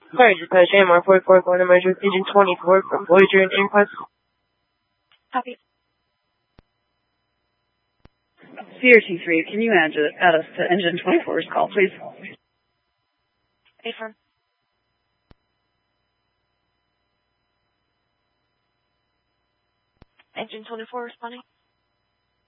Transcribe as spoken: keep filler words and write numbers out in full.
Sorry, dispatch A M R forty-four, going to measure engine twenty-four from Voyager and Inquest. Copy. C R T three, can you add, to, add us to engine twenty-four's call, please? Affirm. Engine twenty-four responding.